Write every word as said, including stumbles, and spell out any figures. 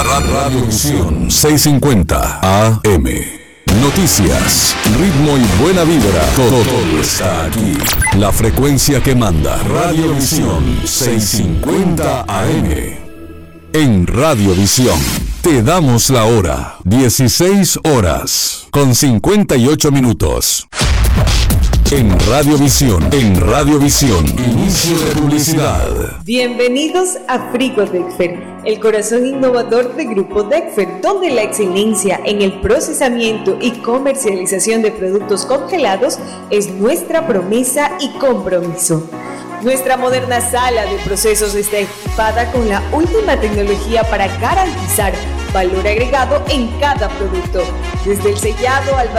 Radiovisión seiscientos cincuenta A M. Noticias, ritmo y buena vibra. Todo, todo está aquí. La frecuencia que manda. Radiovisión seiscientos cincuenta A M. En Radiovisión te damos la hora. dieciséis horas con cincuenta y ocho minutos. En Radiovisión, en Radiovisión, inicio de publicidad. Bienvenidos a Frigo Dexfer, el corazón innovador de Grupo Dexfer, donde la excelencia en el procesamiento y comercialización de productos congelados es nuestra promesa y compromiso. Nuestra moderna sala de procesos está equipada con la última tecnología para garantizar valor agregado en cada producto, desde el sellado al